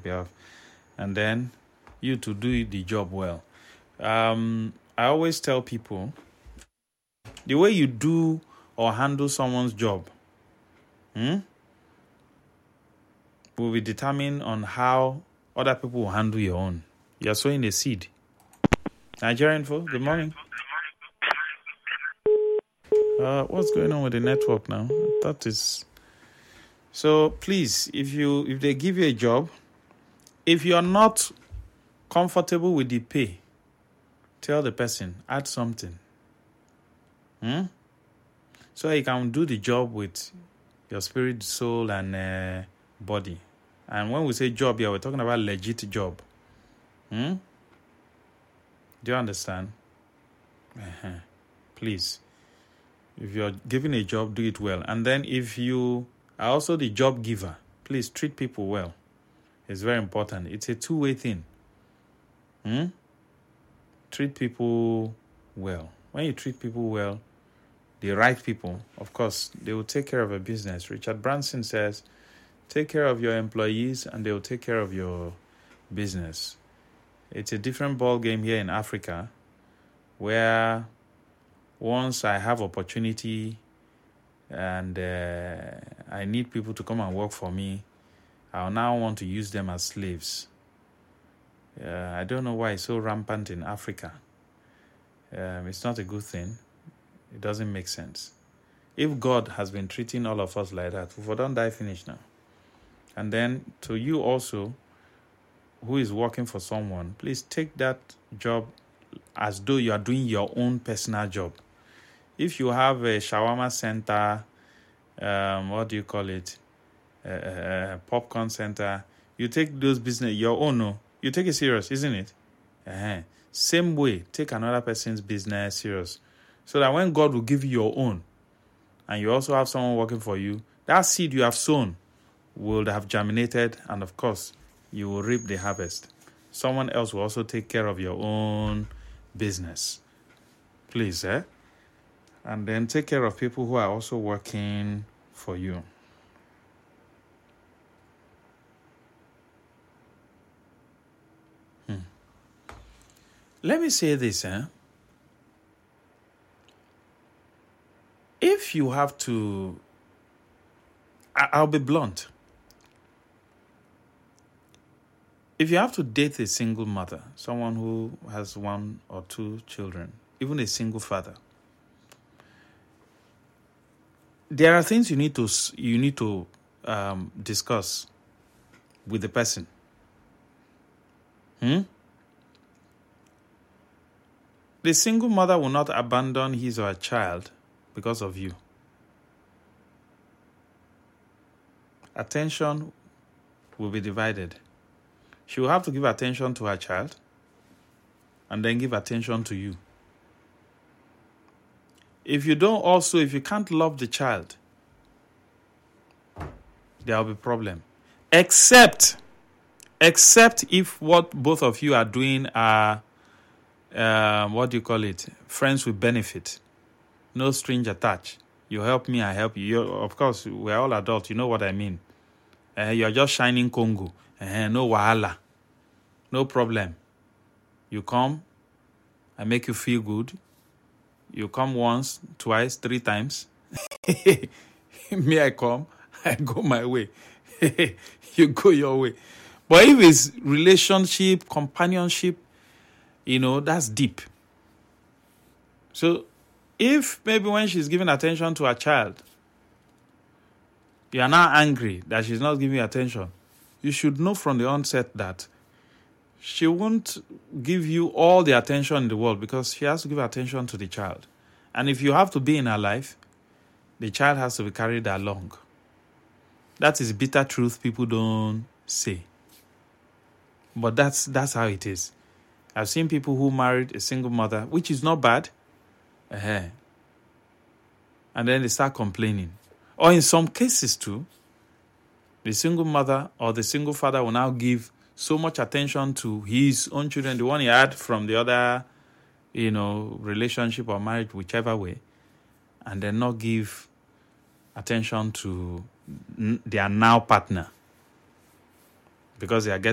behalf, and then you to do the job well. I always tell people, the way you do or handle someone's job will be determined on how other people will handle your own. You're sowing a seed. Nigerian info, good morning. What's going on with the network now? That is... So please, if they give you a job, if you're not comfortable with the pay, tell the person, add something. So you can do the job with your spirit, soul, and body. And when we say job here, we're talking about legit job. Do you understand? Please, if you're given a job, do it well. And then if you are also the job giver, please treat people well. It's very important. It's a two-way thing. Treat people well. When you treat people well, the right people, of course, they will take care of a business. Richard Branson says, take care of your employees and they will take care of your business. It's a different ball game here in Africa, where once I have opportunity and I need people to come and work for me, I'll now want to use them as slaves. I don't know why it's so rampant in Africa. It's not a good thing. It doesn't make sense. If God has been treating all of us like that, we don't die finish now. And then to you also, who is working for someone, please take that job as though you are doing your own personal job. If you have a shawarma center, what do you call it? Popcorn center, you take those business your own. No, you take it serious, isn't it? Same way, take another person's business serious, so that when God will give you your own, and you also have someone working for you, that seed you have sown will have germinated, and of course, you will reap the harvest. Someone else will also take care of your own business. Please, and then take care of people who are also working for you. Let me say this, If you have to, I'll be blunt. If you have to date a single mother, someone who has 1 or 2 children, even a single father, there are things you need to discuss with the person. The single mother will not abandon his or her child because of you. Attention will be divided. She will have to give attention to her child and then give attention to you. If you can't love the child, there will be problem. Except if what both of you are doing are friends with benefit. No string attached. You help me, I help you. Of course, we're all adults. You know what I mean. You're just shining Congo. No wahala. No problem. You come, I make you feel good. You come once, twice, 3 times. Me, I come, I go my way. You go your way. But if it's relationship, companionship, that's deep. So if maybe when she's giving attention to her child, you are now angry that she's not giving you attention, you should know from the onset that she won't give you all the attention in the world because she has to give attention to the child. And if you have to be in her life, the child has to be carried along. That is bitter truth people don't say. But that's how it is. I've seen people who married a single mother, which is not bad. And then they start complaining. Or in some cases too, the single mother or the single father will now give so much attention to his own children, the one he had from the other, relationship or marriage, whichever way, and then not give attention to their now partner because they are getting